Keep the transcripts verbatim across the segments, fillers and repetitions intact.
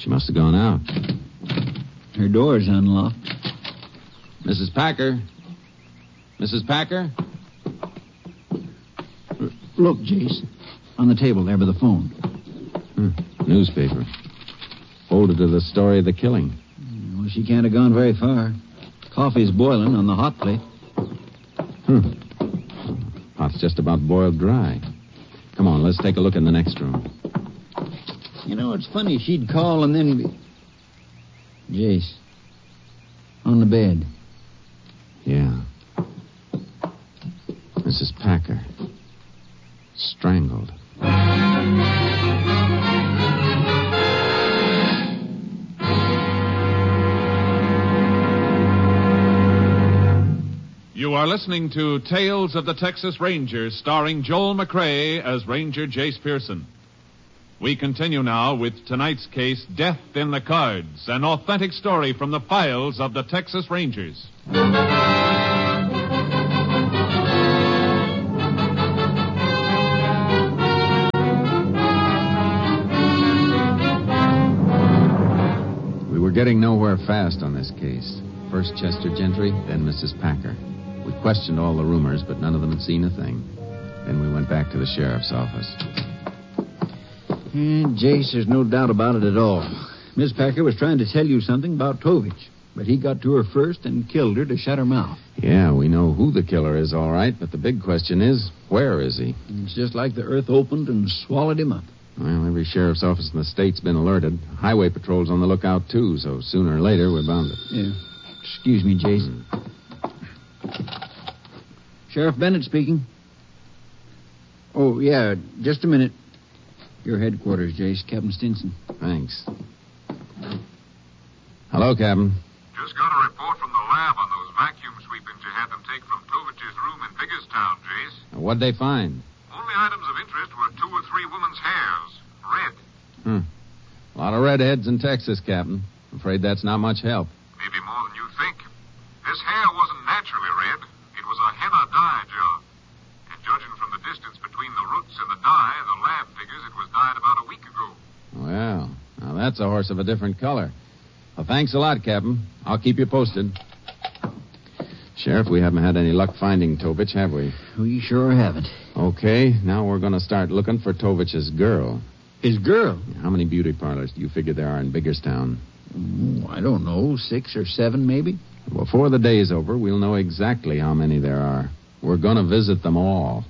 She must have gone out. Her door's unlocked. Missus Packer? Missus Packer? R- look, Jace. On the table there by the phone. Hmm. Newspaper. Folded to the story of the killing. Well, she can't have gone very far. Coffee's boiling on the hot plate. Hmm. Pot's just about boiled dry. Come on, let's take a look in the next room. You know, it's funny. She'd call and then be... Jace. On the bed. Yeah. Missus Packer. Strangled. You are listening to Tales of the Texas Rangers, starring Joel McCrea as Ranger Jace Pearson. We continue now with tonight's case, Death in the Cards, an authentic story from the files of the Texas Rangers. We were getting nowhere fast on this case. First Chester Gentry, then Missus Packer. We questioned all the roomers, but none of them had seen a thing. Then we went back to the sheriff's office. And Jace, there's no doubt about it at all. Miss Packer was trying to tell you something about Tovich, but he got to her first and killed her to shut her mouth. Yeah, we know who the killer is, all right, but the big question is, where is he? It's just like the earth opened and swallowed him up. Well, every sheriff's office in the state's been alerted. Highway patrol's on the lookout, too, so sooner or later we're bound to... Yeah. Excuse me, Jace. Mm. Sheriff Bennett speaking. Oh, yeah, just a minute. Your headquarters, Jace. Captain Stinson. Thanks. Hello, Captain. Just got a report from the lab on those vacuum sweepings you had them take from Tovich's room in Biggerstown, Jace. What'd they find? Only items of interest were two or three women's hairs. Red. Hmm. A lot of redheads in Texas, Captain. I'm afraid that's not much help. Maybe more than you think. This hair wasn't naturally red. It was a henna dye job. And judging from the distance between the roots and the dye, the lab figures it was dyed about a week ago. Well, now that's a horse of a different color. Well, thanks a lot, Captain. I'll keep you posted. Sheriff, we haven't had any luck finding Tovich, have we? We sure haven't. Okay, now we're going to start looking for Tovich's girl. His girl? How many beauty parlors do you figure there are in Biggerstown? Oh, I don't know, six or seven, maybe? Before the day's over, we'll know exactly how many there are. We're going to visit them all.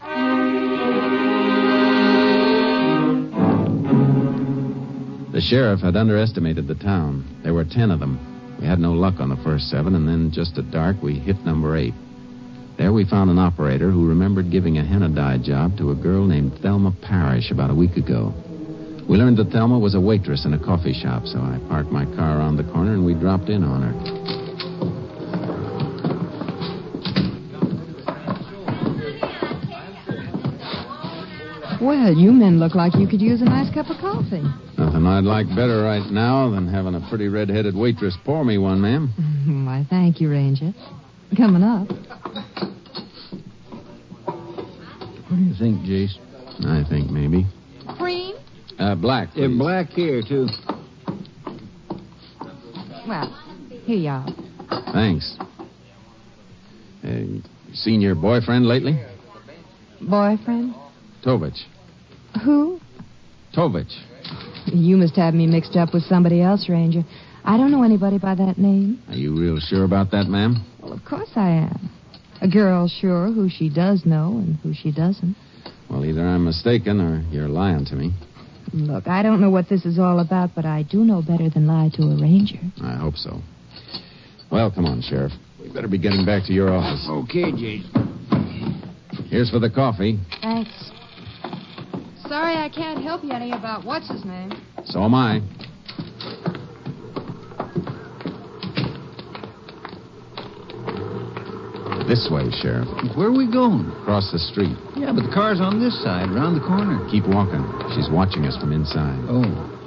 The sheriff had underestimated the town. There were ten of them. We had no luck on the first seven, and then just at dark, we hit number eight. There we found an operator who remembered giving a henna dye job to a girl named Thelma Parrish about a week ago. We learned that Thelma was a waitress in a coffee shop, so I parked my car around the corner and we dropped in on her. Well, you men look like you could use a nice cup of coffee. Nothing I'd like better right now than having a pretty red-headed waitress pour me one, ma'am. Why, thank you, Ranger. Coming up. What do you think, Jace? I think maybe. Cream? Uh, black, please. Yeah, black here, too. Well, here you are. Thanks. Uh, seen your boyfriend lately? Boyfriend? Tovich. Who? Tovich. You must have me mixed up with somebody else, Ranger. I don't know anybody by that name. Are you real sure about that, ma'am? Well, of course I am. A girl's sure who she does know and who she doesn't. Well, either I'm mistaken or you're lying to me. Look, I don't know what this is all about, but I do know better than lie to a ranger. I hope so. Well, come on, Sheriff. We better be getting back to your office. Okay, Jace. Here's for the coffee. Thanks. Sorry I can't help you any about what's his name. So am I. This way, Sheriff. Where are we going? Across the street. Yeah, but the car's on this side, around the corner. Keep walking. She's watching us from inside. Oh.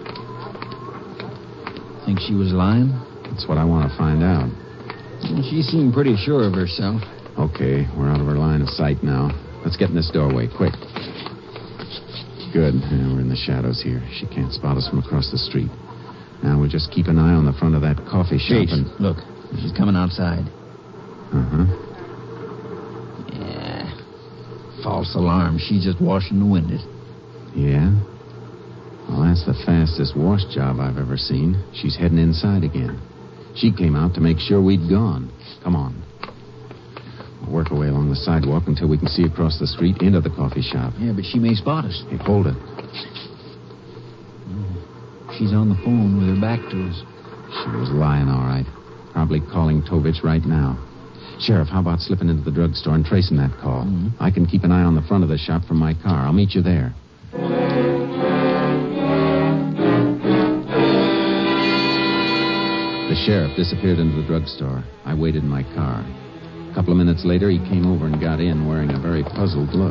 Think she was lying? That's what I want to find out. She seemed pretty sure of herself. Okay, we're out of her line of sight now. Let's get in this doorway, quick. Good. Yeah, we're in the shadows here. She can't spot us from across the street. Now we'll just keep an eye on the front of that coffee shop. Chase, and... look. She's coming outside. Uh-huh. Yeah. False alarm. She's just washing the windows. Yeah? Well, that's the fastest wash job I've ever seen. She's heading inside again. She came out to make sure we'd gone. Come on. We'll work our way along the sidewalk until we can see across the street into the coffee shop. Yeah, but she may spot us. Hey, hold it. She's on the phone with her back to us. She was lying, all right. Probably calling Tovich right now. Sheriff, how about slipping into the drugstore and tracing that call? Mm-hmm. I can keep an eye on the front of the shop from my car. I'll meet you there. The sheriff disappeared into the drugstore. I waited in my car. A couple of minutes later, he came over and got in wearing a very puzzled look.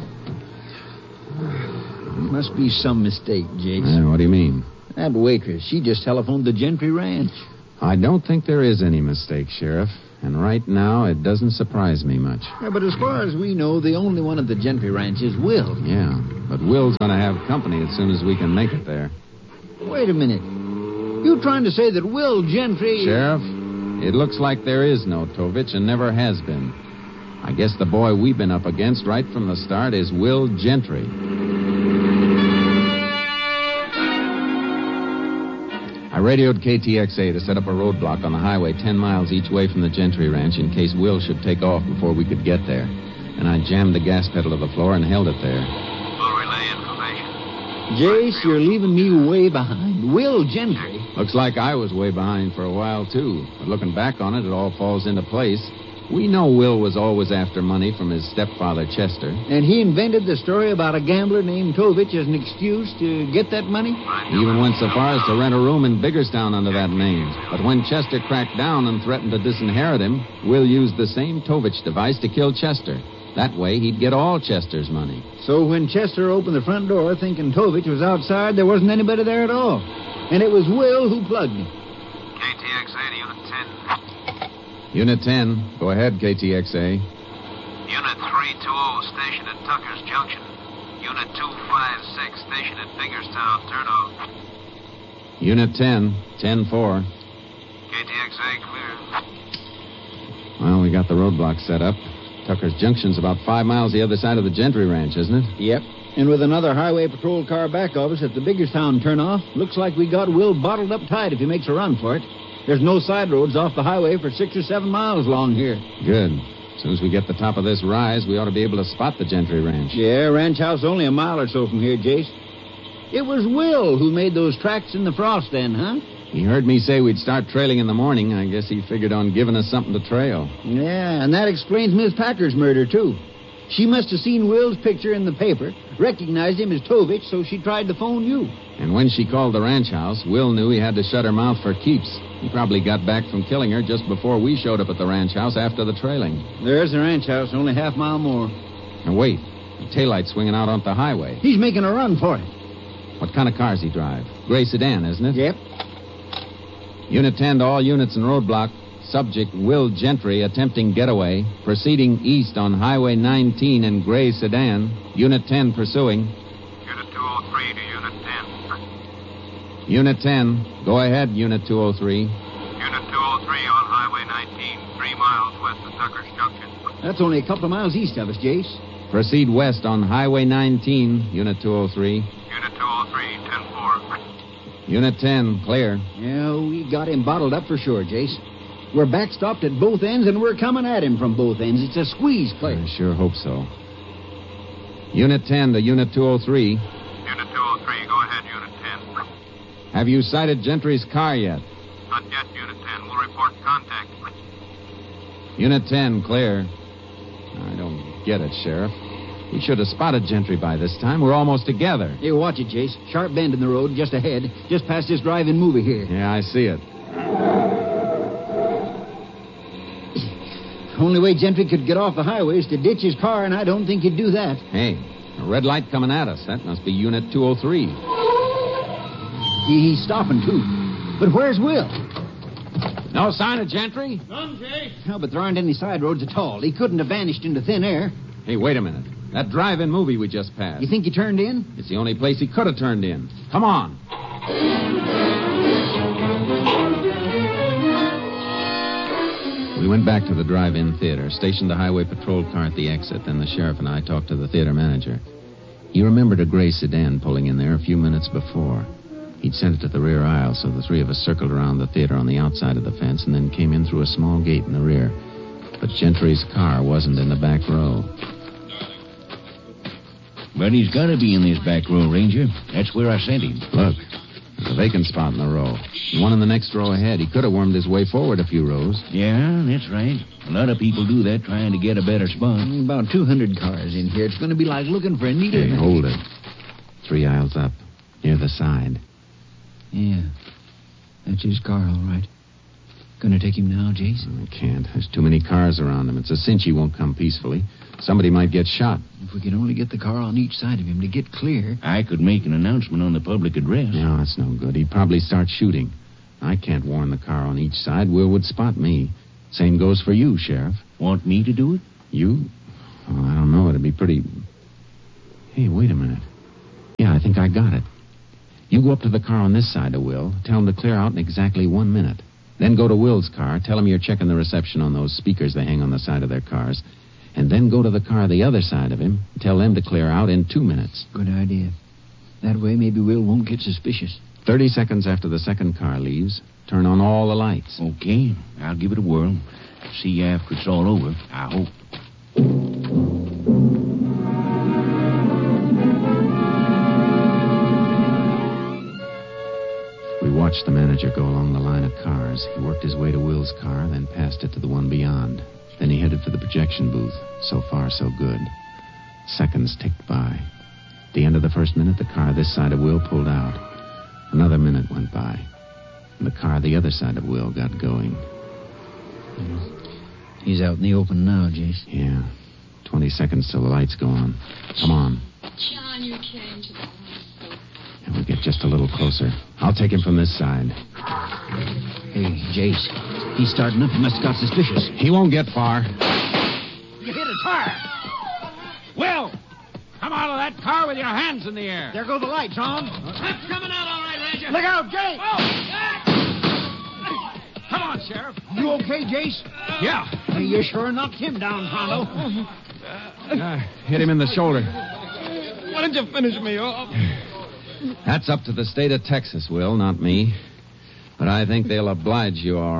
Must be some mistake, Jakes. Uh, what do you mean? That waitress, she just telephoned the Gentry Ranch. I don't think there is any mistake, Sheriff. And right now, it doesn't surprise me much. Yeah, but as far as we know, the only one at the Gentry Ranch is Will. Yeah, but Will's going to have company as soon as we can make it there. Wait a minute. You trying to say that Will Gentry... Sheriff, it looks like there is no Tovich and never has been. I guess the boy we've been up against right from the start is Will Gentry. I radioed K T X A to set up a roadblock on the highway ten miles each way from the Gentry Ranch in case Will should take off before we could get there. And I jammed the gas pedal to the floor and held it there. We'll relay information. Jace, you're leaving me way behind. Will Gentry? Looks like I was way behind for a while, too. But looking back on it, it all falls into place. We know Will was always after money from his stepfather, Chester. And he invented the story about a gambler named Tovich as an excuse to get that money? He even went so far as to rent a room in Biggerstown under that name. But when Chester cracked down and threatened to disinherit him, Will used the same Tovich device to kill Chester. That way, he'd get all Chester's money. So when Chester opened the front door thinking Tovich was outside, there wasn't anybody there at all. And it was Will who plugged him. K T X A to Unit ten. Unit ten. Go ahead, K T X A. Unit three twenty, stationed at Tucker's Junction. Unit two fifty-six, stationed at Biggerstown, turn off. Unit ten, ten four. K T X A clear. Well, we got the roadblock set up. Tucker's Junction's about five miles the other side of the Gentry Ranch, isn't it? Yep. And with another highway patrol car back of us at the Biggerstown turnoff, looks like we got Will bottled up tight if he makes a run for it. There's no side roads off the highway for six or seven miles long here. Good. As soon as we get the top of this rise, we ought to be able to spot the Gentry Ranch. Yeah, ranch house only a mile or so from here, Jace. It was Will who made those tracks in the frost then, huh? He heard me say we'd start trailing in the morning. I guess he figured on giving us something to trail. Yeah, and that explains Miss Packer's murder, too. She must have seen Will's picture in the paper, recognized him as Tovich, so she tried to phone you. And when she called the ranch house, Will knew he had to shut her mouth for keeps. He probably got back from killing her just before we showed up at the ranch house after the trailing. There's the ranch house, only half mile more. Now, wait. The taillight's swinging out onto the highway. He's making a run for it. What kind of cars he drive? Gray sedan, isn't it? Yep. Unit ten to all units in roadblock. Subject Will Gentry attempting getaway. Proceeding east on Highway nineteen in gray sedan. Unit ten pursuing. Unit two oh three to Unit ten. Unit ten. Go ahead, Unit two oh three. Unit two oh three on Highway nineteen, three miles west of Tucker's Junction. That's only a couple of miles east of us, Jace. Proceed west on Highway nineteen, Unit two oh three. Unit two oh three, ten four. Unit ten, clear. Yeah, we got him bottled up for sure, Jace. We're backstopped at both ends, and we're coming at him from both ends. It's a squeeze play. I sure hope so. Unit ten to Unit two oh three. Unit two oh three, go ahead, Unit ten. Have you sighted Gentry's car yet? Not yet, Unit ten. We'll report contact. Unit ten, clear. I don't get it, Sheriff. We should have spotted Gentry by this time. We're almost together. Hey, watch it, Jace. Sharp bend in the road just ahead, just past this drive-in movie here. Yeah, I see it. Only way Gentry could get off the highway is to ditch his car, and I don't think he'd do that. Hey, a red light coming at us. That must be Unit two oh three. He, he's stopping, too. But where's Will? No sign of Gentry? None, Jace. No, but there aren't any side roads at all. He couldn't have vanished into thin air. Hey, wait a minute. That drive-in movie we just passed. You think he turned in? It's the only place he could have turned in. Come on. We went back to the drive-in theater, stationed the highway patrol car at the exit, then the sheriff and I talked to the theater manager. He remembered a gray sedan pulling in there a few minutes before. He'd sent it to the rear aisle, so the three of us circled around the theater on the outside of the fence and then came in through a small gate in the rear. But Gentry's car wasn't in the back row. But he's got to be in this back row, Ranger. That's where I sent him. Look, there's a vacant spot in the row. And one in the next row ahead. He could have wormed his way forward a few rows. Yeah, that's right. A lot of people do that trying to get a better spot. About two hundred cars in here. It's going to be like looking for a needle. Hey, hold it. Three aisles up, near the side. Yeah, that's his car, all right. Gonna take him now, Jace? I can't. There's too many cars around him. It's a cinch he won't come peacefully. Somebody might get shot. If we could only get the car on each side of him to get clear. I could make an announcement on the public address. No, that's no good. He'd probably start shooting. I can't warn the car on each side. Will would spot me. Same goes for you, Sheriff. Want me to do it? You? Oh, I don't know. It'd be pretty... Hey, wait a minute. Yeah, I think I got it. You go up to the car on this side of Will. Tell him to clear out in exactly one minute. Then go to Will's car. Tell him you're checking the reception on those speakers they hang on the side of their cars. And then go to the car the other side of him. Tell them to clear out in two minutes. Good idea. That way, maybe Will won't get suspicious. Thirty seconds after the second car leaves, turn on all the lights. Okay, I'll give it a whirl. See you after it's all over, I hope. We watched the manager go along the line of cars. He worked his way to Will's car, then passed it to the one beyond. Then he headed for the projection booth. So far, so good. Seconds ticked by. At the end of the first minute, the car this side of Will pulled out. Another minute went by. And the car the other side of Will got going. He's out in the open now, Jace. Yeah. Twenty seconds till the lights go on. Come on. John, you came to the hospital. And we'll get just a little closer. I'll take him from this side. Hey, Jace. He's starting up. He must have got suspicious. He won't get far. You hit a tire. Will, come out of that car with your hands in the air. There go the lights, on. That's coming out all right, Ranger. Look out, Jace. Oh. Come on, Sheriff. You okay, Jace? Yeah. Hey, you sure knocked him down, Pronto. Uh, hit him in the shoulder. Why didn't you finish me off? That's up to the state of Texas, Will, not me. But I think they'll oblige you all